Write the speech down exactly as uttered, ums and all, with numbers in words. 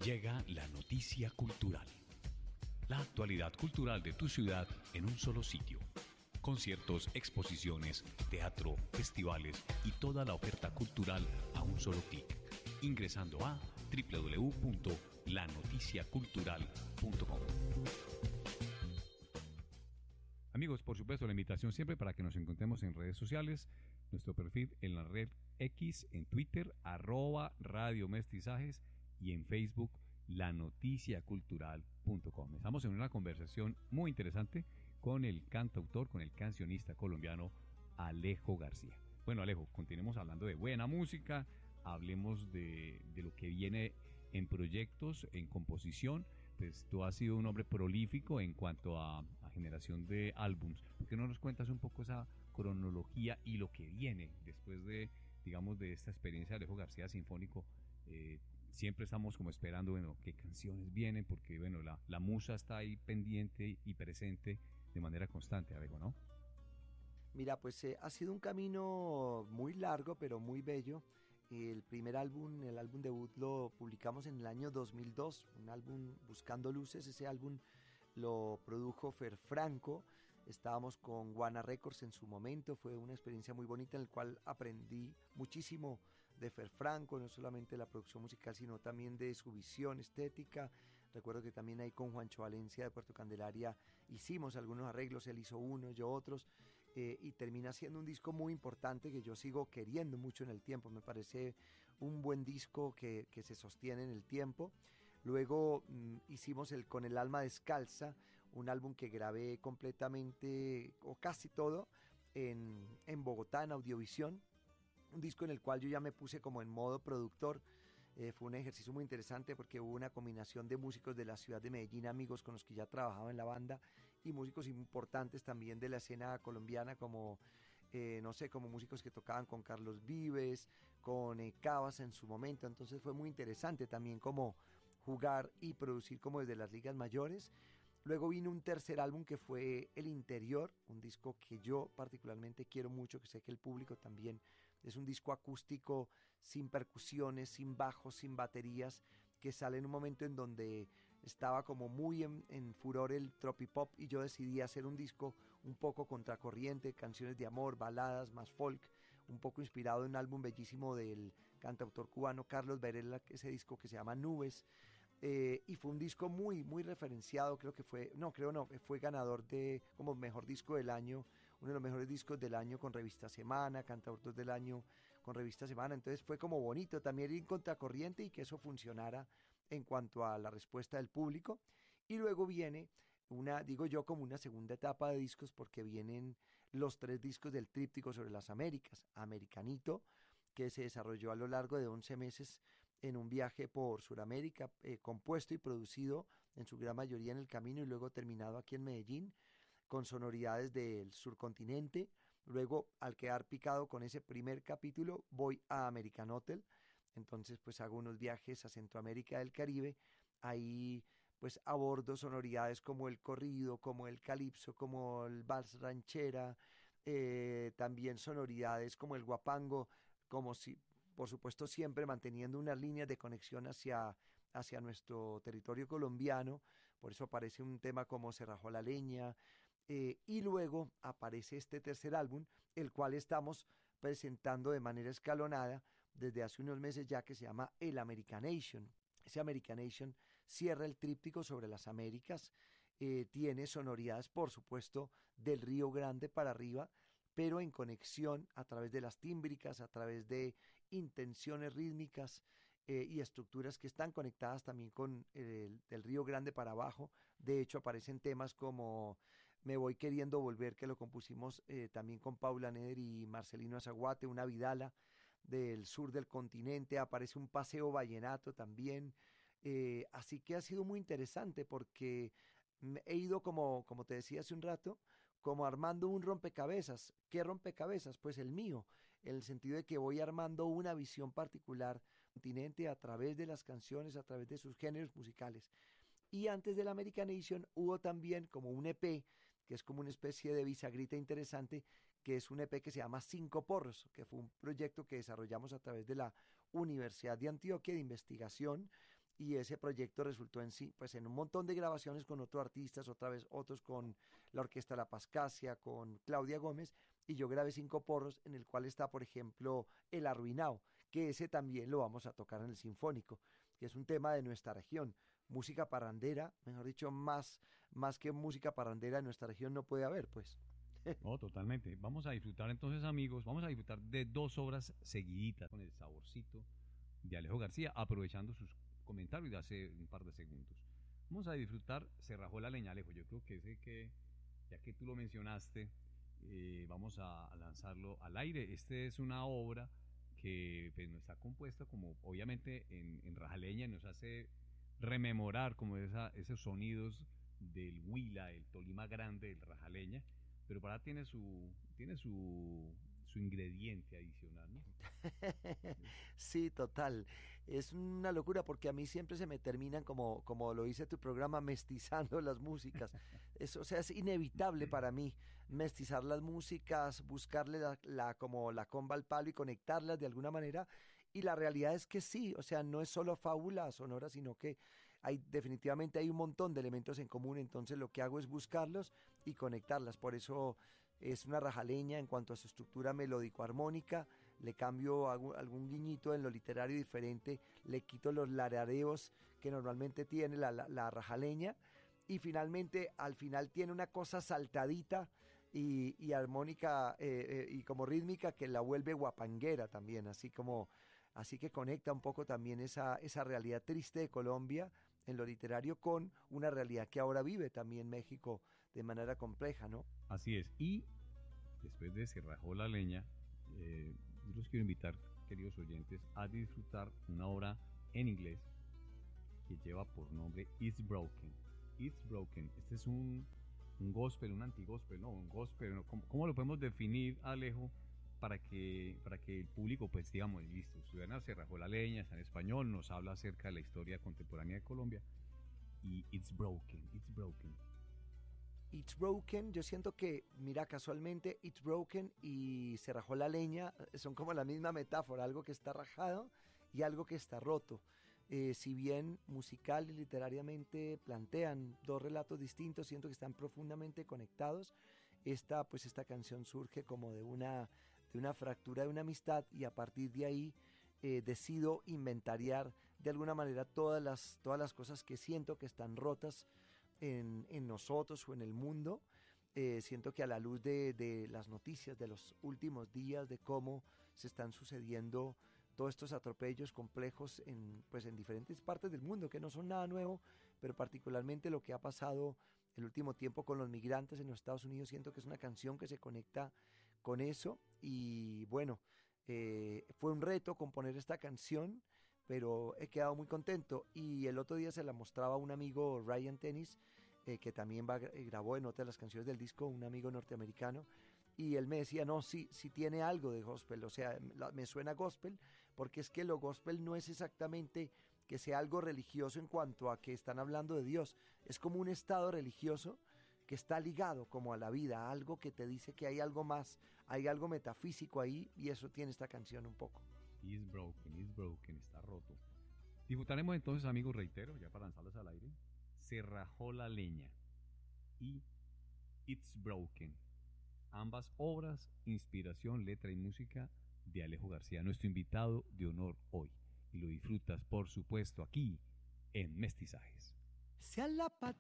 Llega la noticia cultural. La actualidad cultural de tu ciudad en un solo sitio. Conciertos, exposiciones, teatro, festivales y toda la oferta cultural a un solo clic. Ingresando a doble u doble u doble u punto la noticia cultural punto com. Amigos, por supuesto, la invitación siempre para que nos encontremos en redes sociales. Nuestro perfil en la red X, en Twitter, arroba Radio Mestizajes, y en Facebook, la noticia cultural punto com. Estamos en una conversación muy interesante con el cantautor, con el cancionista colombiano Alejo García. Bueno, Alejo, continuemos hablando de buena música, hablemos de, de lo que viene en proyectos, en composición. Pues tú has sido un hombre prolífico en cuanto a, a generación de álbums. ¿Por qué no nos cuentas un poco esa cronología y lo que viene después de, digamos, de esta experiencia de Alejo García Sinfónico? Eh, siempre estamos como esperando, bueno, qué canciones vienen, porque, bueno, la, la musa está ahí pendiente y presente de manera constante, Alejo, ¿no? Mira, pues eh, ha sido un camino muy largo, pero muy bello. El primer álbum, el álbum debut, lo publicamos en el año dos mil dos, un álbum Buscando Luces. Ese álbum lo produjo Fer Franco. Estábamos con Guana Records en su momento. Fue una experiencia muy bonita en la cual aprendí muchísimo de Fer Franco, no solamente de la producción musical, sino también de su visión estética. Recuerdo que también ahí con Juancho Valencia de Puerto Candelaria hicimos algunos arreglos, él hizo unos, yo otros, eh, y termina siendo un disco muy importante que yo sigo queriendo mucho en el tiempo. Me parece un buen disco que, que se sostiene en el tiempo. Luego mmm, hicimos el Con el alma descalza, un álbum que grabé completamente, o casi todo, en, en Bogotá, en Audiovisión. Un disco en el cual yo ya me puse como en modo productor. Eh, fue un ejercicio muy interesante porque hubo una combinación de músicos de la ciudad de Medellín, amigos con los que ya trabajaba en la banda, y músicos importantes también de la escena colombiana, como, eh, no sé, como músicos que tocaban con Carlos Vives, con eh, Cabas en su momento. Entonces fue muy interesante también como jugar y producir como desde las ligas mayores. Luego vino un tercer álbum que fue El Interior, un disco que yo particularmente quiero mucho, que sé que el público también. Es un disco acústico, sin percusiones, sin bajos, sin baterías, que sale en un momento en donde estaba como muy en, en furor el tropipop, y yo decidí hacer un disco un poco contracorriente, canciones de amor, baladas, más folk, un poco inspirado en un álbum bellísimo del cantautor cubano Carlos Varela, ese disco que se llama Nubes. Eh, y fue un disco muy, muy referenciado, creo que fue, no, creo no, fue ganador de como mejor disco del año, uno de los mejores discos del año con Revista Semana, cantautor del año con Revista Semana. Entonces fue como bonito también ir en contracorriente y que eso funcionara en cuanto a la respuesta del público. Y luego viene una, digo yo, como una segunda etapa de discos, porque vienen los tres discos del tríptico sobre las Américas. Americanito, que se desarrolló a lo largo de once meses en un viaje por Sudamérica, eh, compuesto y producido en su gran mayoría en el camino y luego terminado aquí en Medellín, con sonoridades del surcontinente. Luego, al quedar picado con ese primer capítulo, voy a American Hotel. Entonces, pues hago unos viajes a Centroamérica del Caribe. Ahí, pues abordo sonoridades como el corrido, como el calipso, como el vals ranchera, eh, también sonoridades como el guapango, como si, por supuesto, siempre manteniendo unas líneas de conexión hacia, hacia nuestro territorio colombiano. Por eso aparece un tema como Se rajó la leña. Eh, y luego aparece este tercer álbum, el cual estamos presentando de manera escalonada desde hace unos meses ya, que se llama El Americanation. Ese Americanation cierra el tríptico sobre las Américas, eh, tiene sonoridades, por supuesto, del Río Grande para arriba, pero en conexión a través de las tímbricas, a través de intenciones rítmicas eh, y estructuras que están conectadas también con el del Río Grande para abajo. De hecho, aparecen temas como Me voy queriendo volver, que lo compusimos eh, también con Paula Neder y Marcelino Azaguate, una vidala del sur del continente. Aparece un paseo vallenato también. Eh, así que ha sido muy interesante porque he ido, como, como te decía hace un rato, como armando un rompecabezas. ¿Qué rompecabezas? Pues el mío, en el sentido de que voy armando una visión particular del continente a través de las canciones, a través de sus géneros musicales. Y antes del Americanation hubo también como un E P, que es como una especie de bisagrita interesante, que es un E P que se llama Cinco Porros, que fue un proyecto que desarrollamos a través de la Universidad de Antioquia de investigación, y ese proyecto resultó en sí, pues en un montón de grabaciones con otros artistas, otra vez otros con la Orquesta La Pascasia, con Claudia Gómez, y yo grabé cinco porros en el cual está, por ejemplo, El Arruinao, que ese también lo vamos a tocar en el Sinfónico, que es un tema de nuestra región, música parrandera, mejor dicho, más, más que música parrandera en nuestra región no puede haber, pues. No, totalmente. Vamos a disfrutar entonces, amigos, vamos a disfrutar de dos obras seguiditas con el saborcito de Alejo García, aprovechando sus comentarios de hace un par de segundos. Vamos a disfrutar Se rajó la leña, Alejo. Yo creo que ese que, ya que tú lo mencionaste, eh, vamos a, a lanzarlo al aire. Este es una obra que pues, nos está compuesta como obviamente en, en rajaleña, nos hace rememorar como esa, esos sonidos del Huila, el Tolima grande, del rajaleña, pero para tiene su tiene su su ingrediente adicional, ¿no? Sí, total. Es una locura porque a mí siempre se me terminan, como, como lo dice tu programa, mestizando las músicas. Es, o sea, es inevitable para mí mestizar las músicas, buscarle la, la- como la comba al palo y conectarlas de alguna manera. Y la realidad es que sí, o sea, no es solo fábula sonora, sino que hay definitivamente hay un montón de elementos en común. Entonces lo que hago es buscarlos y conectarlas. Por eso es una rajaleña en cuanto a su estructura melódico-armónica. Le cambio algún, algún guiñito en lo literario diferente, le quito los larareos que normalmente tiene la, la, la rajaleña, y finalmente al final tiene una cosa saltadita y, y armónica eh, eh, y como rítmica que la vuelve guapanguera también, así como así que conecta un poco también esa, esa realidad triste de Colombia en lo literario con una realidad que ahora vive también México de manera compleja, ¿no? Así es. Y después de Se rajó la leña, eh, yo los quiero invitar, queridos oyentes, a disfrutar una obra en inglés que lleva por nombre It's Broken. It's Broken. Este es un, un gospel, un anti-gospel, no, un gospel. ¿No? ¿Cómo, cómo lo podemos definir, Alejo, para que, para que el público, pues digamos, listo, Ciudadana Se rajó la leña, está en español, nos habla acerca de la historia contemporánea de Colombia. Y It's Broken, It's Broken. It's Broken, yo siento que, mira, casualmente It's Broken y Se rajó la leña eh, son como la misma metáfora, algo que está rajado y algo que está roto. Eh, si bien musical y literariamente plantean dos relatos distintos, siento que están profundamente conectados. Esta, pues esta canción surge como de una, de una fractura de una amistad, y a partir de ahí eh, decido inventariar de alguna manera todas las, todas las cosas que siento que están rotas en, en nosotros o en el mundo. Eh, siento que a la luz de, de las noticias de los últimos días, de cómo se están sucediendo todos estos atropellos complejos en, pues en diferentes partes del mundo, que no son nada nuevo, pero particularmente lo que ha pasado el último tiempo con los migrantes en los Estados Unidos, siento que es una canción que se conecta con eso. Y bueno, eh, fue un reto componer esta canción, pero he quedado muy contento. Y el otro día se la mostraba a un amigo, Ryan Tennis, eh, que también va, eh, grabó en otra de las canciones del disco, un amigo norteamericano, y él me decía, no, sí, sí tiene algo de gospel, o sea, la, me suena gospel, porque es que lo gospel no es exactamente que sea algo religioso en cuanto a que están hablando de Dios, es como un estado religioso que está ligado como a la vida, algo que te dice que hay algo más, hay algo metafísico ahí, y eso tiene esta canción un poco. It's Broken, It's Broken, está roto. Disfrutaremos entonces, amigos, reitero, ya para lanzarlas al aire, Se rajó la leña y It's Broken. Ambas obras, inspiración, letra y música de Alejo García, nuestro invitado de honor hoy. Y lo disfrutas, por supuesto, aquí en Mestizajes. Se a la